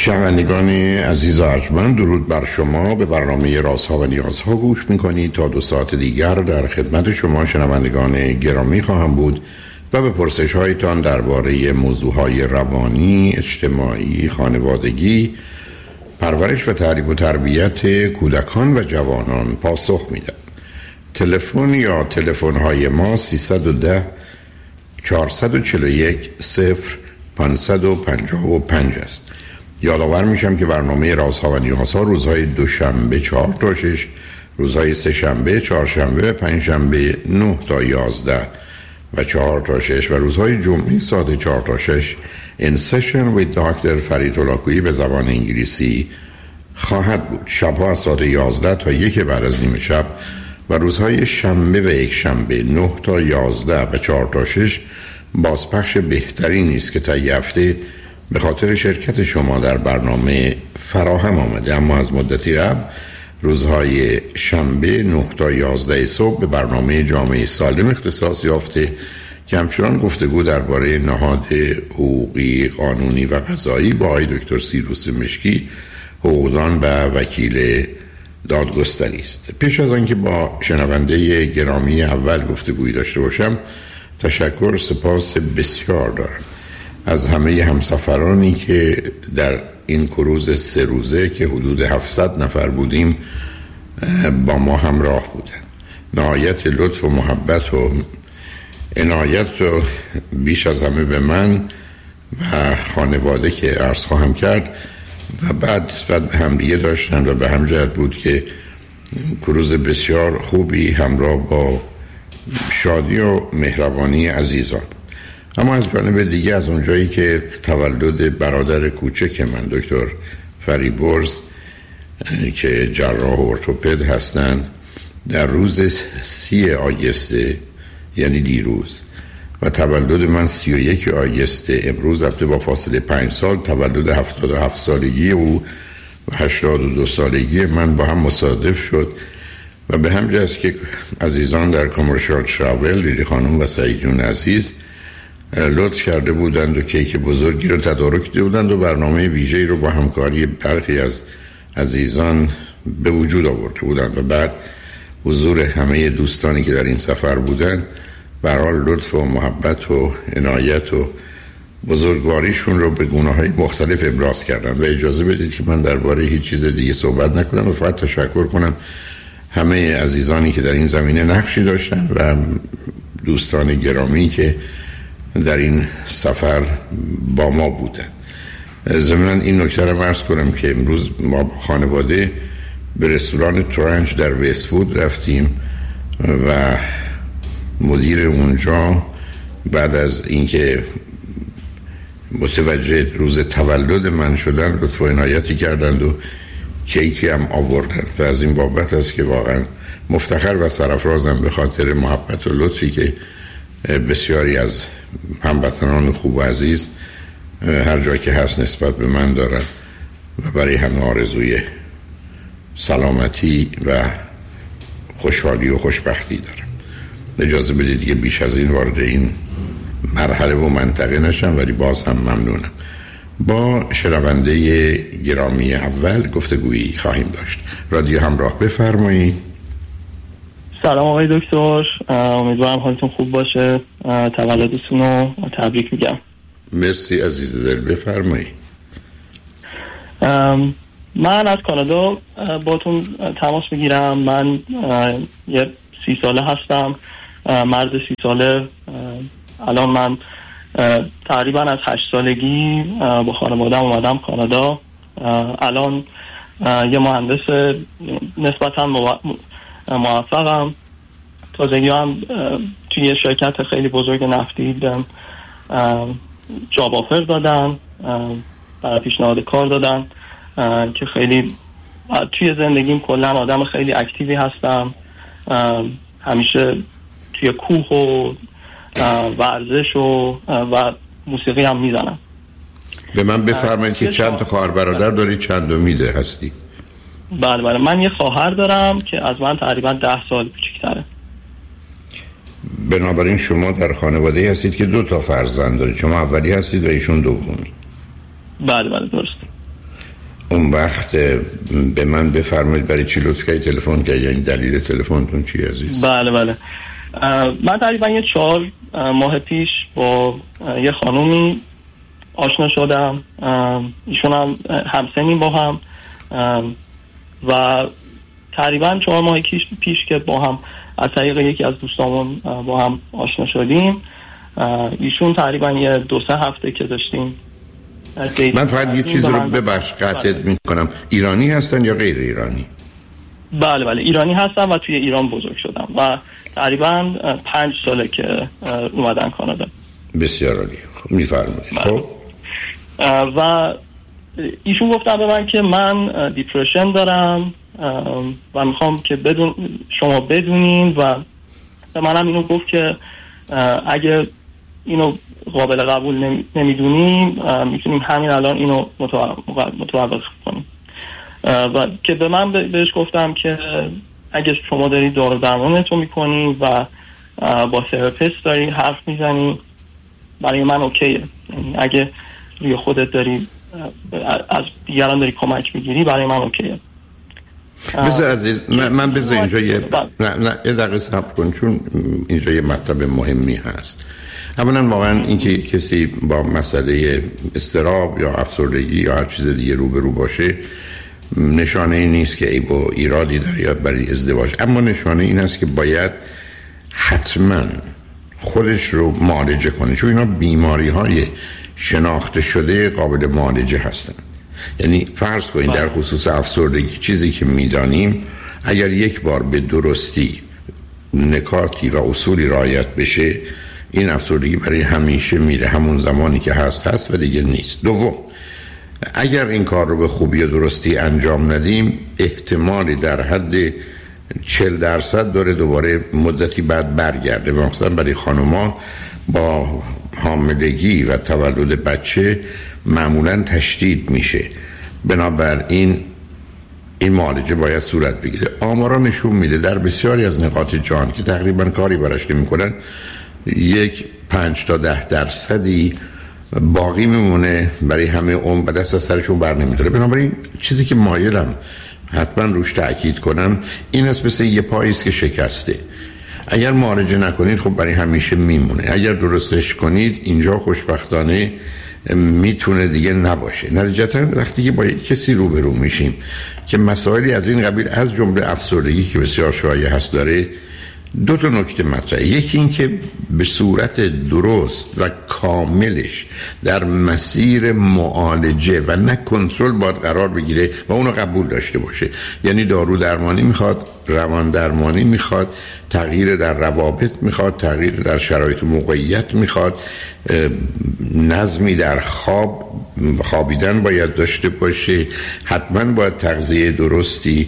شنوندگان عزیز و ارجمند، درود بر شما. به برنامه رازها و نیازها گوش میکنید. تا 2 ساعت دیگر در خدمت شما شنوندگان گرامی خواهم بود و به پرسش هایتان درباره موضوعهای روانی، اجتماعی، خانوادگی، پرورش و تعلیم و تربیت کودکان و جوانان پاسخ میدم. تلفن یا تلفن های ما 310 441 0555 است. یادآور میشم که برنامه رازها و نیازها روزهای دوشنبه 4 تا 6، روزهای سه‌شنبه، چهارشنبه و پنجشنبه 9 تا 11 و 4 تا 6 و روزهای جمعه ساعت 4 تا 6 In Session with Dr. فرید هلاکویی به زبان انگلیسی خواهد بود. شبها از ساعت 11 تا 1 بعد از نیم شب و روزهای شنبه و یک شنبه 9 تا 11 و 4 تا 6 بازپخش بهتری نیست که طی هفته به خاطر شرکت شما در برنامه فراهم آمده. اما از مدتی قبل روزهای شنبه 9 تا 11 صبح به برنامه جامعه سالم اختصاص یافته که همچنان گفتگو درباره نهاد حقوقی، قانونی و قضایی با آقای دکتر سیروس مشکی، حقوقدان و وکیل دادگستری است. پیش از آنکه با شنونده گرامی اول گفتگویی داشته باشم، تشکر سپاس بسیار دارم از همه همسفرانی که در این کروز 3 روزه که حدود 700 نفر بودیم با ما همراه بودن. نهایت لطف و محبت و عنایت رو بیش از همه به من و خانواده که عرض خواهم کرد و بعد نسبت به همدیگه داشتن و به هم جهت بود که کروز بسیار خوبی همراه با شادی و مهربانی عزیزان. اما از جانب دیگه از اونجایی که تولد برادر کوچک من دکتر فریبرز که جراح ارتوپد هستند در روز 30 آگوست یعنی دیروز و تولد من 31 آگوست امروز، البته با فاصله 5 سال، تولد 77 سالگی او و 82 سالگی من با هم مصادف شد و به هم جاست که عزیزان در کامرشال تراول، لیلی خانم و سعید جون عزیز لطف کرده بودند و کیک بزرگی رو تدارک کرده بودند و برنامه ویژه‌ای رو با همکاری برخی از عزیزان به وجود آورده بودند و بعد حضور همه دوستانی که در این سفر بودند برای لطف و محبت و عنایت و بزرگواریشون رو به گونه‌های مختلف ابراز کردند. و اجازه بدید که من درباره هیچ چیز دیگه صحبت نکنم و فقط تشکر کنم همه عزیزانی که در این زمینه نقشی داشتن و دوستان گرامی که در این سفر با ما بودن. ضمناً این نکته رو عرض کنم که امروز ما با خانواده به رستوران ترنچ در وست‌وود رفتیم و مدیر اونجا بعد از اینکه متوجه روز تولد من شدن لطف و عنایتی کردند و کیکی هم آوردن و از این بابت است که واقعا مفتخر و سرافرازم به خاطر محبت و لطفی که بسیاری از هموطنان خوب و عزیز هر جا که هست نسبت به من دارن و برای همه آرزوی سلامتی و خوشحالی و خوشبختی دارم. اجازه بدید دیگه بیش از این وارد این مرحله و منطقه نشم، ولی باز هم ممنونم. با شنونده گرامی اول گفتگویی خواهیم داشت. رادیو همراه، بفرمایید. سلام آقای دکتر، امیدوارم حالتون خوب باشه. تولدتون رو تبریک میگم. مرسی عزیز دل، بفرمایید. من از کانادا باتون تماس میگیرم. من یه 30 ساله هستم، مرد 30 ساله. الان من تقریبا از 8 سالگی با خانواده‌ام اومدم کانادا. الان یه مهندس نسبتاً موفقم. تازگی هم توی یه شرکت خیلی بزرگ نفتی جاب آفر دادن، برای پیشنهاد کار دادن که خیلی توی زندگیم کلا آدم خیلی اکتیوی هستم. همیشه توی کوه و ورزش و موسیقی هم میزنم. به من بفرمایید که چند تا خواهر برادر داری، چند امیده هستی؟ بله من یه خواهر دارم که از من تقریبا 10 سال کوچیک‌تره. بنابراین شما در خانواده هستید که 2 تا فرزند دارید. شما اولی هستید و ایشون دومی. بله درست. اون وقت به من بفرمایید برای چی لطف کردید تلفن کردید، یعنی دلیل تلفنتون چی عزیز؟ بله من تقریبا 4 ماه پیش با یه خانومی آشنا شدم. ایشون هم همسنیم با هم و تقریبا 4 ماه پیش که با هم از طریق یکی از دوستامون با هم آشنا شدیم. ایشون تقریبا یه 2-3 هفته که داشتیم. من فقط یه چیز رو ببخش قطعت میکنم، ایرانی هستن یا غیر ایرانی؟ بله ایرانی هستم و توی ایران بزرگ شدم و تقریبا 5 ساله که اومدن کانادا. بسیار عالی. خب میفرمایید. خب و ایشون گفتن به من که من دیپرشن دارم و میخوام که شما بدونین و به منم اینو گفت که اگه اینو قابل قبول نمیدونیم میتونیم همین الان اینو متوقف کنیم. و که به من بهش گفتم که اگه شما داری دارو درمانتو میکنی و با تراپیست داری حرف میزنی برای من اوکیه، یعنی اگه روی خودت داری از دیگران داری کمک میگیری برای من اوکیه. بذار عزیز من بذار اینجا یه دقیقه صبر کن، چون اینجا یه مطلب مهمی هست. اولا واقعا اینکه کسی با مسئله اضطراب یا افسردگی یا هر چیز دیگه روبرو باشه نشانه این نیست که عیب و ایرادی داره یا برای ازدواج، اما نشانه این است که باید حتما خودش رو معالجه کنه، چون اینا بیماری های شناخته شده قابل معالجه هستن. یعنی فرض کنید در خصوص افسردگی چیزی که میدانیم اگر یک بار به درستی نکاتی و اصولی رعایت بشه این افسردگی برای همیشه میره، همون زمانی که هست و دیگه نیست. دوم، اگر این کار رو به خوبی و درستی انجام ندیم احتمالی در حد 40% داره دوباره مدتی بعد برگرده و مثلا برای خانوما با حاملگی و تولد بچه معمولا تشدید میشه. بنابراین این معالجه باید صورت بگیره. آمارا نشون میده در بسیاری از نقاط جهان که تقریبا کاری براش نمی‌کنن 5-10% باقی میمونه برای همه عمر و دست از سرشون بر نمیداره. بنابراین چیزی که مایلم حتما روش تأکید کنم این است، مثل یه پاییست که شکسته، اگر معالجه نکنید خب برای همیشه میمونه، اگر درستش کنید اینجا خوشبختانه میتونه دیگه نباشه. نتیجتا وقتی که با یک کسی روبرو میشیم که مسائلی از این قبیل از جمله افسردگی که بسیار شایع هست داره، 2 نکته مطرحه. یکی این که به صورت درست و کاملش در مسیر معالجه و نه کنترل باید قرار بگیره و اونو قبول داشته باشه. یعنی دارو درمانی میخواد، روان درمانی میخواد، تغییر در روابط میخواد، تغییر در شرایط و موقعیت میخواد، نظمی در خوابیدن باید داشته باشه، حتما باید تغذیه درستی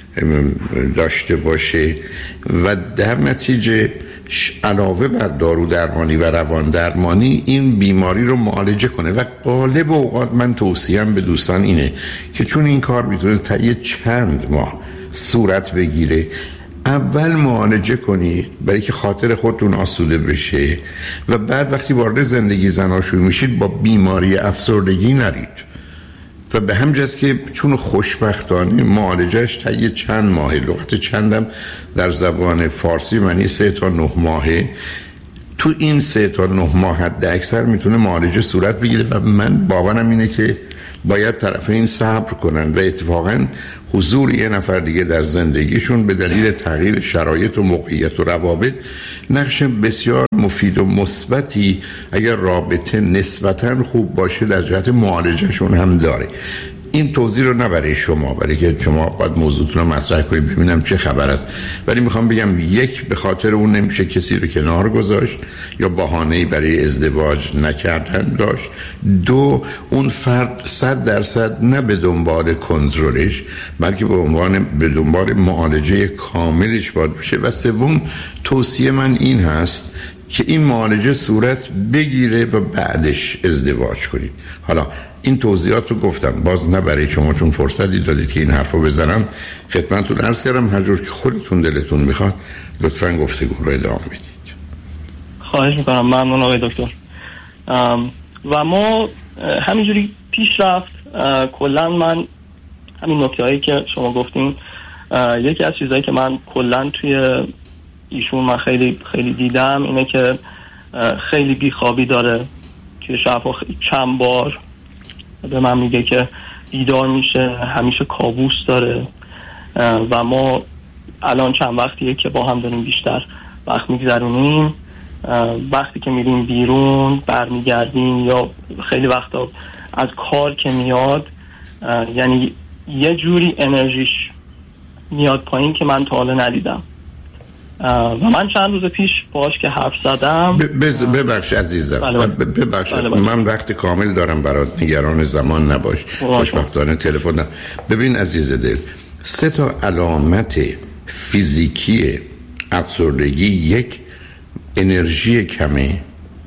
داشته باشه و در نتیجه علاوه بر دارو درمانی و روان درمانی این بیماری رو معالجه کنه. و غالب اوقات من توصیه‌ام به دوستان اینه که چون این کار میتونه تا چند ماه صورت بگیره، اول معالجه کنید برای که خاطر خودتون آسوده بشه و بعد وقتی وارد زندگی زناشویی میشید با بیماری افسردگی نرید. و به همجاست که چون خوشبختانه معالجهش تا یه چند ماه، لغت چندم در زبان فارسی معنی 3 تا 9 ماهه، تو این 3 تا 9 ماه حد اکثر میتونه معالجه صورت بگیره و من باورم اینه که باید طرفین صبر کنن و اتفاقا حضور یه نفر دیگه در زندگیشون به دلیل تغییر شرایط و موقعیت و روابط نقش بسیار مفید و مثبتی اگر رابطه نسبتاً خوب باشه در جهت معالجهشون هم داره. این توضیح رو نه برای شما، برای که شما باید موضوعتون رو مطرح کنید ببینم چه خبر است، ولی میخوام بگم یک، به خاطر اون نمیشه کسی رو کنار گذاشت یا بهانه‌ای برای ازدواج نکردن داشت. 2، اون فرد 100% نه به دنبال کنترلش بلکه به دنبال معالجه کاملش باید بشه. و 3، توصیه من این هست که این معالجه صورت بگیره و بعدش ازدواج کنید. حالا این توضیحات رو گفتم باز نه برای شما چون فرصتی دادید که این حرف رو بزنم، خدمتتون عرض کردم هر جور که خودتون دلتون میخواد لطفاً گفتگو رو ادامه بدید. خواهش میکنم. ممنون آقای دکتر. و ما همینجوری پیش رفت. کلا من همین نکته‌هایی که شما گفتین، یکی از چیزایی که من کلا توی ایشون من خیلی خیلی دیدم اینه که خیلی بیخوابی داره. توی شب‌ها چند بار به من میگه که بیدار میشه، همیشه کابوس داره و ما الان چند وقتیه که با هم داریم بیشتر وقت میگذرونیم. وقتی که میریم بیرون برمیگردیم یا خیلی وقتا از کار که میاد، یعنی یه جوری انرژیش میاد پایین که من تا حالا ندیدم. و من چند روز پیش باهاش که حرف زدم. ببخش عزیزم، ببخش من وقت کامل دارم برات، نگران زمان نباش. خوشبختانه تلفن. ببین عزیز دل، 3 علامت فیزیکی افسردگی: 1 انرژی کمه،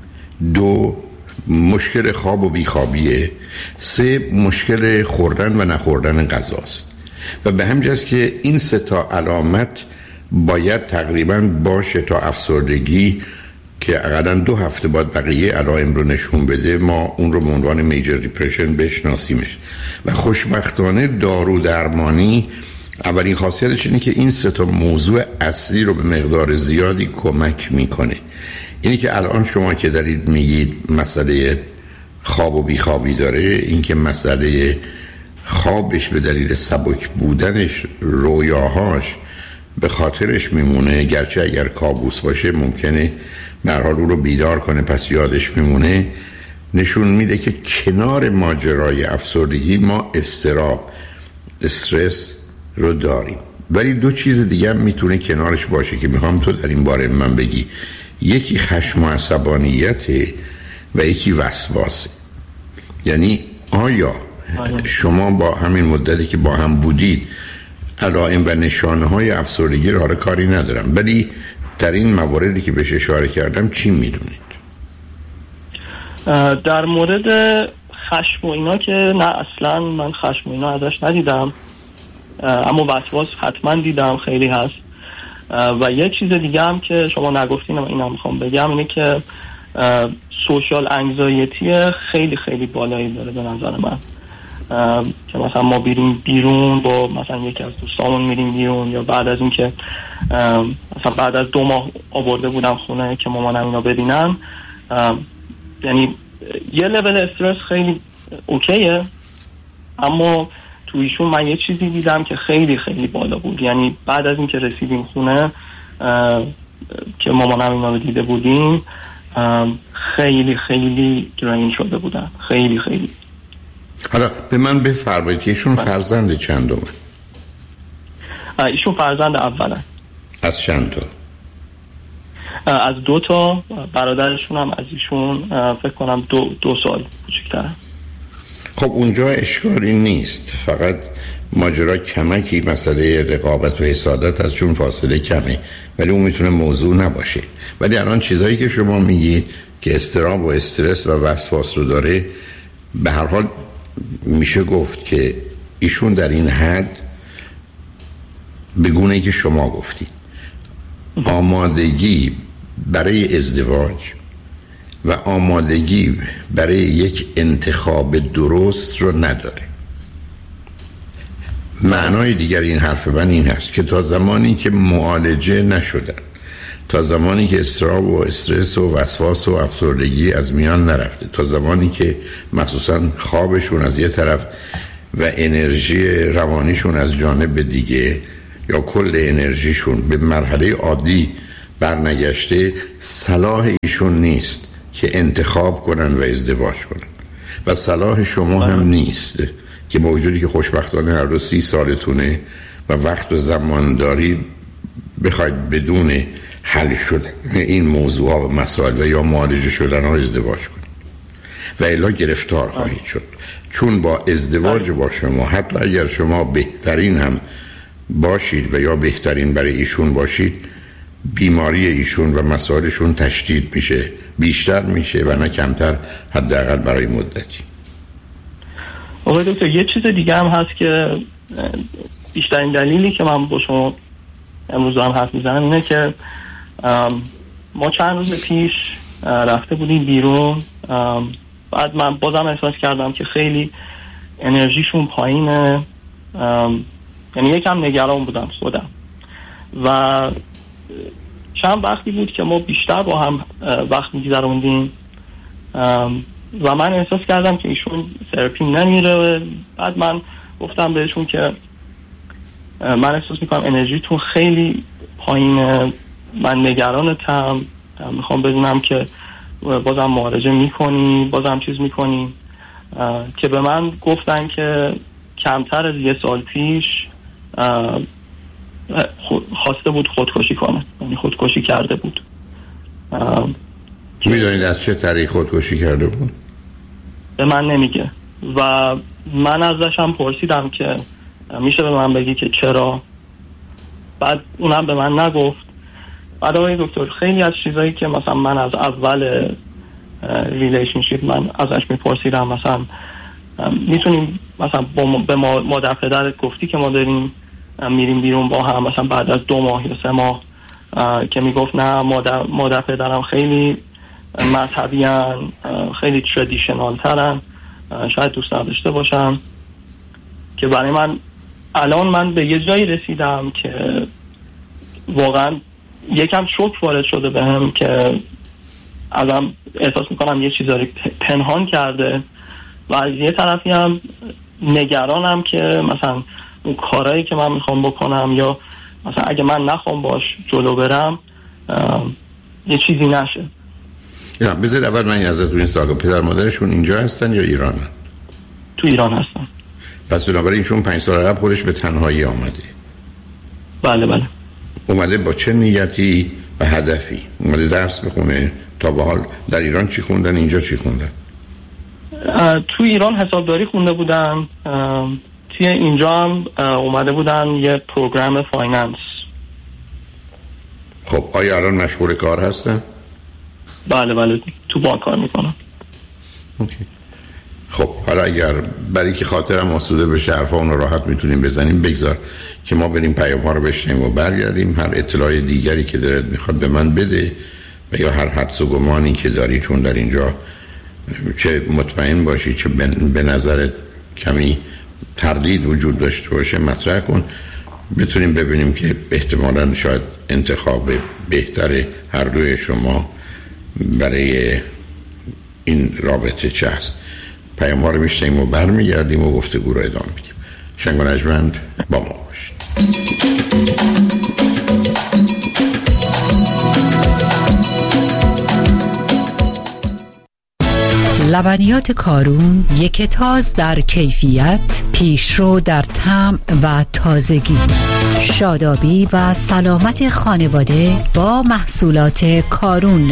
2 مشکل خواب و بیخوابیه، 3 مشکل خوردن و نخوردن غذاست. و به همین جاست که این 3 علامت باید تقریبا باشه تا افسردگی که اقلا 2 هفته بعد بقیه علائم رو نشون بده ما اون رو به عنوان میجر دیپرشن بشناسیمش. و خوشبختانه دارو درمانی اولین خاصیتش اینه که این 3 موضوع اصلی رو به مقدار زیادی کمک میکنه. اینی که الان شما که دارید میگید مسئله خواب و بیخوابی داره، این که مسئله خوابش به دلیل سبک بودنش، رویاهاش به خاطرش میمونه، گرچه اگر کابوس باشه ممکنه به هر حال او رو بیدار کنه پس یادش میمونه، نشون میده که کنار ماجرای افسردگی ما اضطراب، استرس رو داریم. ولی 2 چیز دیگه هم میتونه کنارش باشه که میخوام تو در این باره من بگی. یکی خشم و عصبانیته و یکی وسواسه. یعنی آیا شما با همین مدتی که با هم بودید علائم و نشانه های افسردگی رو کاری ندارم، ولی در این مواردی که بهش اشاره کردم چی میدونید؟ در مورد خشم و اینا که نه، اصلا من خشم و اینا ازش ندیدم، اما وسواس حتما دیدم، خیلی هست. و یک چیز دیگه هم که شما نگفتین و اینم میخوام بگم اینه که سوشال انگزایتی خیلی خیلی بالایی داره به نظر من. که مثلا ما بریم بیرون با مثلا یکی از دوستامون میریم بیرون، یا بعد از این که مثلا بعد از 2 ماه آورده بودم خونه که مامانم اینا ببینم، یعنی یه لول استرس خیلی اوکیه، اما تو ایشون من یه چیزی دیدم که خیلی خیلی بالا بود. یعنی بعد از این که رسیدیم خونه که مامانم اینا رو دیده بودیم، خیلی خیلی درین شده بودن، خیلی خیلی. حالا به من بفرمایید که ایشون فرزند چندمه؟ ایشون فرزند اوله. از چند تا؟ از 2 تا. برادرشون هم از ایشون فکر کنم 2 سال کوچکتره. خب اونجا اشکالی نیست، فقط ماجرا کمکی مسئله رقابت و حسادت از چون فاصله کمه، ولی اون میتونه موضوع نباشه. ولی الان چیزایی که شما میگید که اضطراب و استرس و وسواس رو داره، به هر حال میشه گفت که ایشون در این حد به گونه‌ای که شما گفتید آمادگی برای ازدواج و آمادگی برای یک انتخاب درست رو نداره. معنای دیگر این حرف من این هست که تا زمانی که معالجه نشدن، تا زمانی که اضطراب و استرس و وسواس و افسردگی از میان نرفته، تا زمانی که مخصوصا خوابشون از یه طرف و انرژی روانیشون از جانب دیگه یا کل انرژیشون به مرحله عادی برنگشته، صلاح ایشون نیست که انتخاب کنن و ازدواج کنن و صلاح شما هم نیست که با وجودی که خوشبختانه هر دو 30 سالتونه و وقت و زمان دارید بخواید بدون حل شدن این موضوع ها و مسائل و یا معالجه شدن ها ازدواج کنید و الا گرفتار خواهید شد. چون با ازدواج با شما، حتی اگر شما بهترین هم باشید و یا بهترین برای ایشون باشید، بیماری ایشون و مسائلشون تشدید میشه، بیشتر میشه و نه کمتر، حداقل برای مدتی. آقای دکتر یه چیز دیگه هم هست که بیشترین دلیلی که من با شما امروز هم حرف میزنم اینه که ما چند روز پیش رفته بودیم بیرون، بعد من بازم احساس کردم که خیلی انرژیشون پایینه یعنی یکم نگران بودم خودم و چند وقتی بود که ما بیشتر با هم وقت می‌گذروندیم و من احساس کردم که ایشون تراپی نمیره. بعد من گفتم بهشون که من احساس میکنم انرژیتون خیلی پایینه، من نگرانتم، میخوام بدونم که بازم معالجه میکنی، بازم چیز میکنی. که به من گفتن که کمتر از 1 سال پیش خواسته بود خودکشی کنه، یعنی خودکشی کرده بود. میدونید از چه طریق خودکشی کرده بود؟ به من نمیگه و من ازش هم پرسیدم که میشه به من بگی که چرا؟ بعد اونم به من نگفت. بعد آقای دکتر خیلی از چیزایی که مثلا من از اول ریلیشنشیپ من ازش میپرسیدم، مثلا میتونیم مثلا به مادر پدرت گفتی که ما داریم میریم بیرون با هم، مثلا بعد از 2 ماه یا 3 ماه که میگفت نه مادر پدرم خیلی مذهبی هن، خیلی تردیشنال ترن، شاید دوست نداشته باشم. که برای من الان من به یه جایی رسیدم که واقعا یکم شوک وارد شده بهم که ازم احساس میکنم یه چیزایی پنهان کرده و از یه طرفی هم نگرانم که مثلا اون کارهایی که من میخوام بکنم یا مثلا اگه من نخوام باش جلو برم یه چیزی نشه. یا بذارید اول من ازتون این سوال کنم، پدر مادرشون اینجا هستن یا ایرانن؟ تو ایران هستن. پس بنابراین ایشون 5 سال قبل خودش به تنهایی آمده. بله. اومده با چه نیتی و هدفی؟ اومده درس بخونه؟ تا به حال در ایران چی خوندن، اینجا چی خوندن؟ تو ایران حسابداری خونده بودن، توی اینجا هم اومده بودن یه پروگرام فایننس. خب آیا الان مشغول کار هستن؟ بله تو بانک کار میکنم. اوکی. خب حالا اگر برای که خاطرم آسوده بشه حرفا اون رو راحت میتونیم بزنیم، بگذار که ما بریم پیام ها رو بشنیم و برگردیم. هر اطلاع دیگری که دارد میخواد به من بده و یا هر حدس و گمانی که داری، چون در اینجا چه مطمئن باشی چه به نظرت کمی تردید وجود داشته باشه مطرح کن، بتونیم ببینیم که احتمالاً شاید انتخاب بهتر هر دوی شما برای این رابطه چه هست. پیام ها رو میشنیم و برمیگردیم و گفتگو رو ادامه میدیم. شنگ و نجمند با ما باشید. لبنیات کارون، یک تاز در کیفیت، پیشرو در طعم و تازگی. شادابی و سلامت خانواده با محصولات کارون.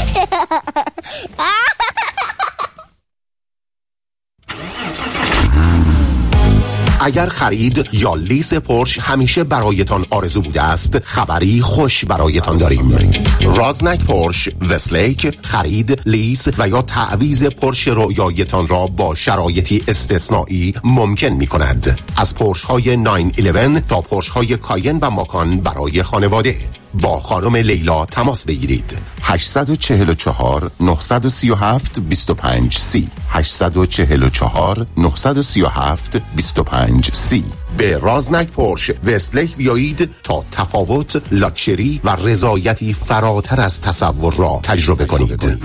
اگر خرید یا لیز پورش همیشه برایتان آرزو بوده است، خبری خوش برایتان داریم. رازنک پورش وستلیک خرید، لیز و یا تعویض پورش رویایتان را با شرایطی استثنایی ممکن می کند. از پورش های 911 تا پورش های کاین و ماکان برای خانواده. با خانم لیلا تماس بگیرید. 844 937 2530 844 937 2530. به رازنک پورش وستلیک بیایید تا تفاوت، لاکچری و رضایتی فراتر از تصور را تجربه کنید.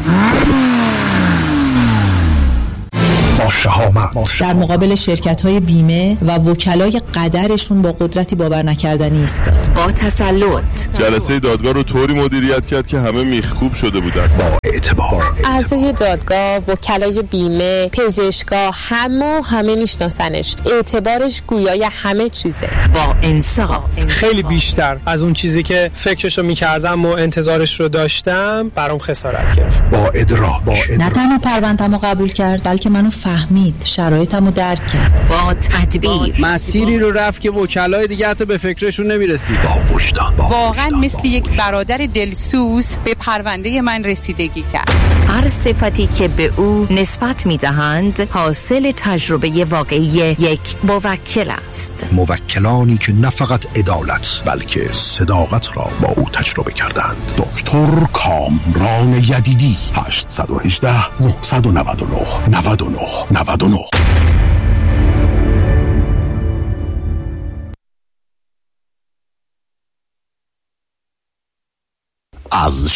شهامت در مقابل شرکت‌های بیمه و وکلای قدرشون با قدرتی باور نکردنی ایستاد. با تسلط جلسه دادگاه رو طوری مدیریت کرد که همه میخکوب شده بودن. با اعتبار اعضای دادگاه، وکلای بیمه، پزشکا همه میشناسنش. اعتبارش گویای همه چیزه. با انصاف خیلی بیشتر از اون چیزی که فکرشو میکردم و انتظارش رو داشتم برام خسارت گرفت. با ادراک نه تنها پرونده‌مو قبول کرد بلکه منو فهمید، شرایطمو درک کرد. با تدبیر مسیری رو رفت که وکلای دیگه حتی به فکرشون نمیرسید. با وجدان واقعا مثل یک برادر دلسوز به پرونده من رسیدگی کرد. هر صفتی که به او نسبت میدهند حاصل تجربه واقعی یک موکل است. موکلانی که نه فقط عدالت بلکه صداقت را با او تجربه کردند. دکتر کامران یدیدی. 818 999 99 99.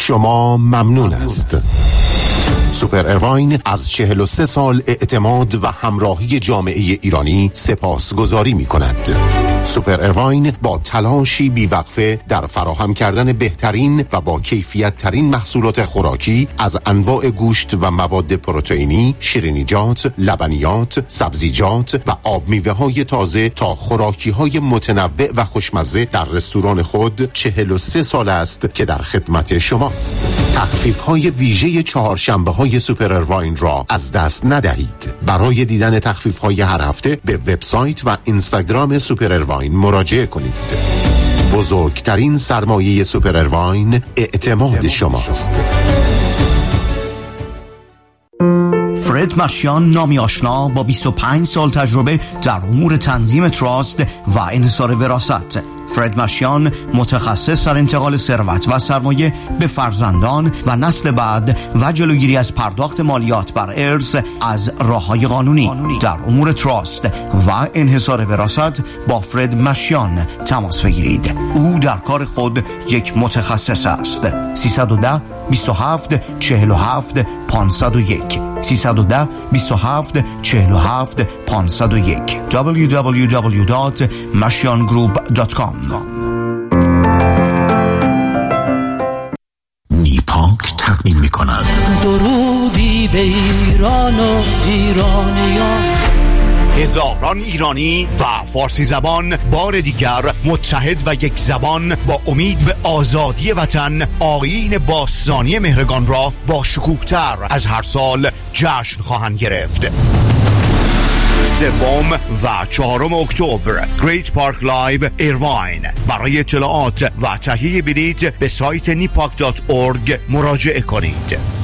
شما ممنون است. سوپر ارواین از 43 سال اعتماد و همراهی جامعه ایرانی سپاسگزاری می کند. سوپر ارواین با تلاشی بیوقفه در فراهم کردن بهترین و با کیفیت ترین محصولات خوراکی از انواع گوشت و مواد پروتئینی، شیرینیجات، لبنیات، سبزیجات و آب میوه های تازه تا خوراکی های متنوع و خوشمزه در رستوران خود 43 سال است که در خدمت شماست. تخفیف های ویژه چهارشنبه های سوپر ارواین را از دست ندهید. برای دیدن تخفیف های هر هفته به وبسایت و اینستاگرام سوپر ارواین مراجعه کنید. بزرگترین سرمایه سوپر ارواین اعتماد شماست. فرد مشیان، نامی آشنا با 25 سال تجربه در امور تنظیم تراست و انحصار وراثت. فرد مشیان متخصص در انتقال ثروت و سرمایه به فرزندان و نسل بعد و جلوگیری از پرداخت مالیات بر ارث از راه‌های قانونی. در امور تراست و انحصار وراثت با فرد مشیان تماس بگیرید. او در کار خود یک متخصص است. 310 27 47 501 310 27 47 501 www.mashiangroup.com. نیپاک تقدیم می‌کند درودی به ایران و ایرانیان. هزاران ایرانی و فارسی زبان بار دیگر متحد و یک زبان با امید به آزادی وطن آیین باستانی مهرگان را با شکوه‌تر از هر سال جشن خواهند گرفت. 3 و 4 اکتبر گریت پارک لایو ایرواین. برای اطلاعات و تهیه بلیط به سایت nipak.org مراجعه کنید.